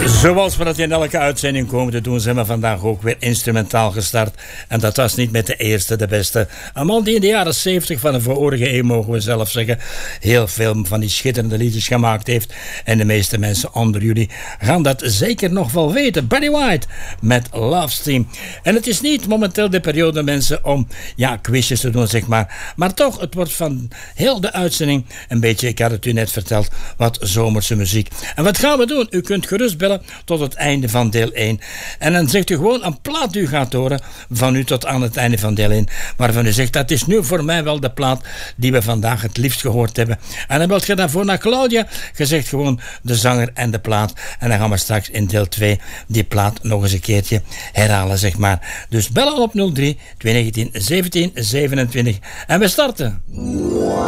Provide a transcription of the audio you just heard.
Zoals we dat in elke uitzending komen te doen, zijn we vandaag ook weer instrumentaal gestart. En dat was niet met de eerste, de beste. Een man die in de jaren 70 van de vorige eeuw, mogen we zelf zeggen, heel veel van die schitterende liedjes gemaakt heeft. En de meeste mensen onder jullie gaan dat zeker nog wel weten. Barry White met Love Steam. En het is niet momenteel de periode, mensen, om quizjes te doen, zeg maar. Maar toch, het wordt van heel de uitzending een beetje, ik had het u net verteld, wat zomerse muziek. En wat gaan we doen? U kunt gerust bellen tot het einde van deel 1. En dan zegt u gewoon een plaat die u gaat horen van nu tot aan het einde van deel 1. Waarvan u zegt, dat is nu voor mij wel de plaat die we vandaag het liefst gehoord hebben. En dan wilt je daarvoor naar Claudia. Je zegt gewoon de zanger en de plaat. En dan gaan we straks in deel 2 die plaat nog eens een keertje herhalen, zeg maar. Dus bellen op 03 219 17 27. En we starten.